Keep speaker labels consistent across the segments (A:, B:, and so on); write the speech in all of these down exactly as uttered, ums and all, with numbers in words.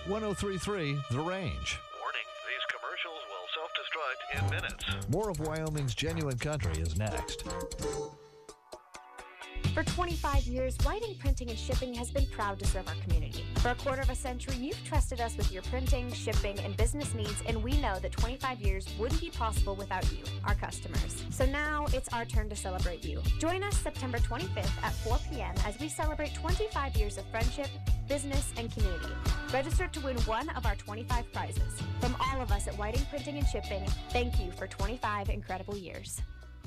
A: one oh three point three The Range.
B: Warning, these commercials will self-destruct in minutes.
A: More of Wyoming's genuine country is next.
C: For twenty-five years, Whiting Printing and Shipping has been proud to serve our community. For a quarter of a century, you've trusted us with your printing, shipping, and business needs, and we know that twenty-five years wouldn't be possible without you, our customers. So now it's our turn to celebrate you. Join us September twenty-fifth at four p.m. as we celebrate twenty-five years of friendship, business, and community. Register to win one of our twenty-five prizes. From all of us at Whiting Printing and Shipping, thank you for twenty-five incredible years.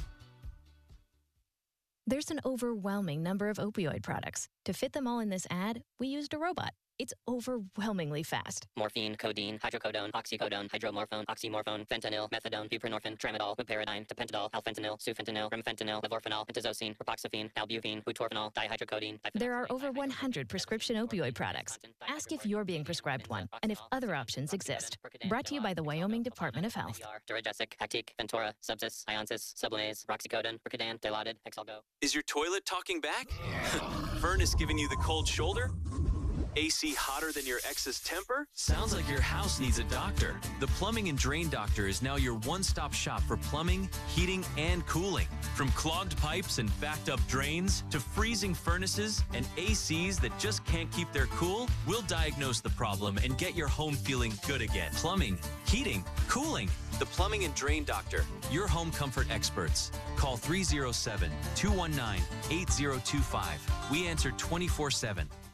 D: There's an overwhelming number of opioid products. To fit them all in this ad, we used a robot. It's overwhelmingly fast.
E: Morphine, codeine, hydrocodone, oxycodone, hydromorphone, oxymorphone, fentanyl, methadone, buprenorphine, tramadol, buperidine, tapentadol, alfentanil, sufentanil, remfentanil, levorphanol, antizocine, ripoxifene, albuphine, butorphanol, dihydrocodone.
D: There are over one hundred prescription opioid products. Ask if you're being prescribed one and if other options exist. Brought to you by the Wyoming Department of Health.
E: Duragesic, Actique, Ventura, Subsys, Ionsis, Sublamaze, Roxycodone, Percodan, Dilaudid, Exalgo.
F: Is your toilet talking back? Furnace giving you the cold shoulder? A C hotter than your ex's temper? Sounds like your house needs a doctor. The Plumbing and Drain Doctor is now your one-stop shop for plumbing, heating, and cooling. From clogged pipes and backed up drains to freezing furnaces and A Cs that just can't keep their cool, we'll diagnose the problem and get your home feeling good again. Plumbing, heating, cooling. The Plumbing and Drain Doctor, your home comfort experts. Call three oh seven, two one nine, eight oh two five. We answer twenty-four seven.